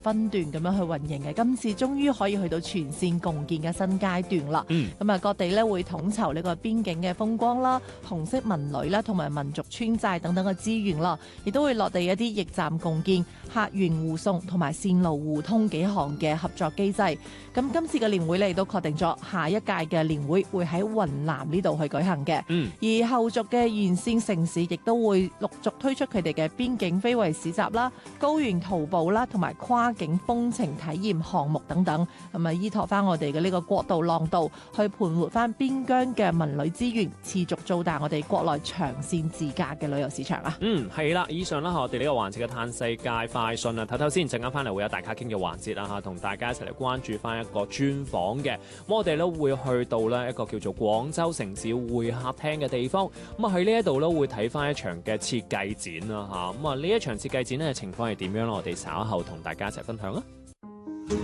分段咁樣去運營嘅，今次終於可以去到全線共建嘅新階段啦。咁啊，各地咧會統籌呢個邊境嘅風光啦、紅色文旅啦，同埋民族村寨等等嘅資源啦，亦都會落地一啲驛站共建、客源互送同埋線路互通幾項嘅合作機制。咁今次嘅年會咧亦都確定咗下一屆嘅年會會喺雲南呢度去舉行嘅。而後續嘅沿線城市亦都會陸續推出佢哋嘅邊境非遺市集啦、高原徒步啦，同埋跨境風情體驗項目等等，咁啊依託翻我哋嘅呢個國道廊道，去盤活翻邊疆嘅文旅資源，持續做大我哋國內長線自駕嘅旅遊市場啊！ 係啦，以上啦我哋呢個環節嘅嘆世界快訊啊，唞先，陣間翻嚟會有大家傾嘅環節啦嚇，同大家一齊嚟關注翻一個專訪嘅。咁我哋咧會去到呢一個叫做廣州城市會客廳嘅地方，咁啊喺呢一度咧會睇翻一場嘅設計展啦嚇。咁啊呢一場設計展咧情況係點樣咧？我哋稍後同大家一齊分享啊！